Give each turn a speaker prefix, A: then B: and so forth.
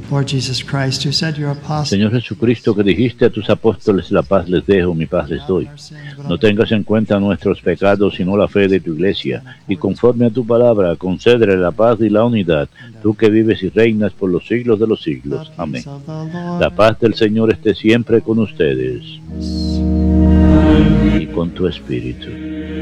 A: Lord Jesus Christ, who said to your apostles,
B: Señor Jesucristo, que dijiste a tus apóstoles, la paz les dejo, mi paz les doy. No tengas en cuenta nuestros pecados, sino la fe de tu iglesia, y conforme a tu palabra, concédele la paz y la unidad, tú que vives y reinas por los siglos de los siglos. Amén. La paz del Señor esté siempre con ustedes y con tu espíritu.